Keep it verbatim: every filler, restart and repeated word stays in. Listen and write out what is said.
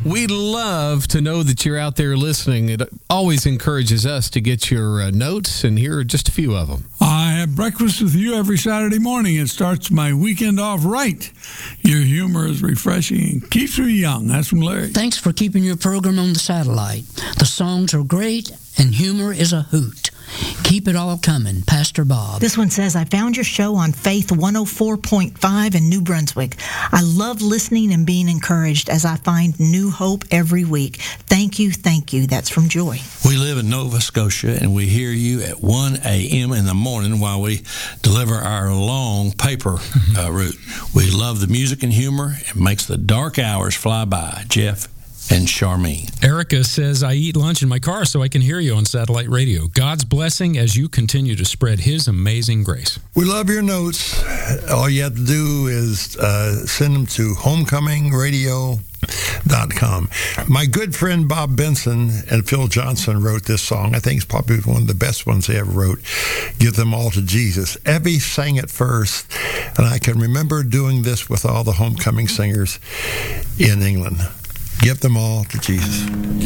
We love to know that you're out there listening. It always encourages us to get your uh, notes, and here are just a few of them. I have breakfast with you every Saturday morning. It starts my weekend off right. Your humor is refreshing and keeps me young. That's from Larry. Thanks for keeping your program on the satellite. The songs are great, and humor is a hoot. Keep it all coming, Pastor Bob. This one says, I found your show on Faith one oh four point five in New Brunswick. I love listening and being encouraged as I find new hope every week. Thank you, thank you. That's from Joy. We live in Nova Scotia, and we hear you at one a.m. in the morning while we deliver our long paper uh, route. We love the music and humor. It makes the dark hours fly by. Jeff and Charmaine. Erica says, I eat lunch in my car so I can hear you on satellite radio. God's blessing as you continue to spread His amazing grace. We love your notes. All you have to do is uh, send them to homecoming radio dot com. My good friend Bob Benson and Phil Johnson wrote this song. I think it's probably one of the best ones they ever wrote. Give Them All to Jesus. Evie sang it first, and I can remember doing this with all the homecoming singers in England. Give them all to Jesus.